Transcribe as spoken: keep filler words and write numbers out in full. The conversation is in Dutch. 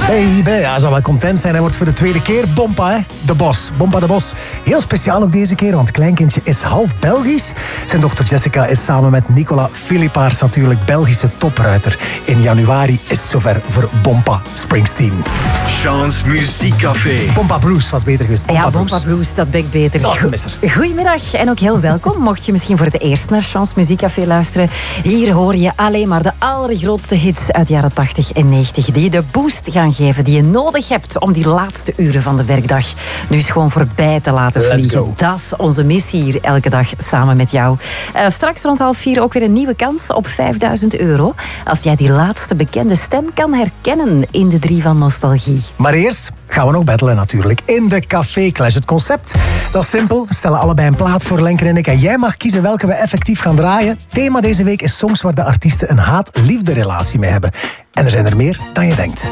Baby, ja, hij zal wel content zijn. Hij wordt voor de tweede keer Bompa, hè? De Bos. Bompa de Bos. Heel speciaal ook deze keer, want het kleinkindje is half Belgisch. Zijn dochter Jessica is samen met Nicola Philippaerts natuurlijk Belgische topruiter. In januari is het zover voor Bompa Springsteen. Chance Muziekcafé. Bompa Blues was beter geweest. Bompa ja, Blues. Bompa Blues, dat ben ik beter. Dat is de misser. Goedemiddag en ook heel welkom. Mocht je misschien voor het eerst naar Chance Muziekcafé luisteren. Hier hoor je alleen maar de allergrootste hits uit de jaren tachtig en negentig. Die je de boost gaan geven die je nodig hebt om die laatste uren van de werkdag nu eens gewoon voorbij te laten Let's vliegen. go. Dat is onze missie hier elke dag samen met jou. Uh, straks rond half vier ook weer een nieuwe kans op vijfduizend euro. Als jij die laatste bekende stem kan herkennen in de drie van nostalgie. Maar eerst gaan we nog battelen natuurlijk. In de Café Clash. Het concept, dat is simpel. We stellen allebei een plaat voor Lenken en ik. En jij mag kiezen welke we effectief gaan draaien. Thema deze week is songs waar de artiesten een haat-liefde relatie mee hebben. En er zijn er meer dan je denkt.